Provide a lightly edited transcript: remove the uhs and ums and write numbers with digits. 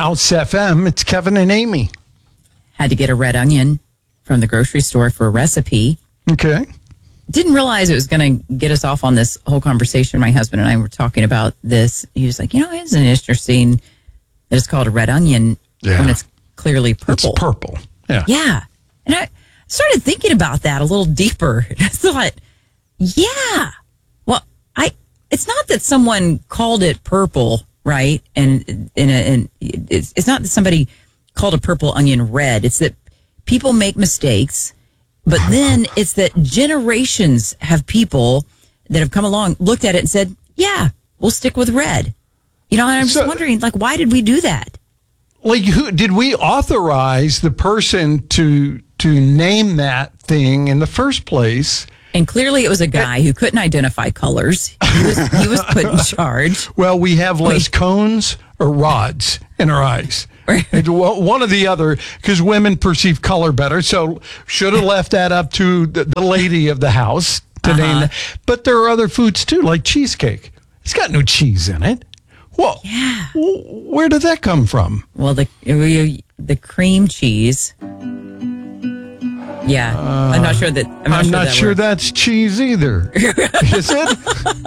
House FM. It's Kevin and Amy. Had to get a red onion from the grocery store for a recipe. Okay. Didn't realize it was going to get us off on this whole conversation. My husband and I were talking about this. He was like, isn't it interesting that it's called a red onion when it's clearly purple? It's purple. Yeah. Yeah. And I started thinking about that a little deeper. I thought, well, it's not that someone called it purple, right? And it's not that somebody called a purple onion red. It's that people make mistakes, but then it's that generations have people that have come along, looked at it and said, yeah, we'll stick with red. And I'm just wondering, why did we do that? Who did we authorize the person to name that thing in the first place? And clearly it was a guy who couldn't identify colors. He was put in charge. Well, we have less cones or rods in our eyes. One or the other, because women perceive color better. So should have left that up to the lady of the house to name that. But there are other foods too, like cheesecake. It's got no cheese in it. Well, where did that come from? Well, the cream cheese. Yeah, I'm not sure that. I'm not sure that's cheese either. Is it?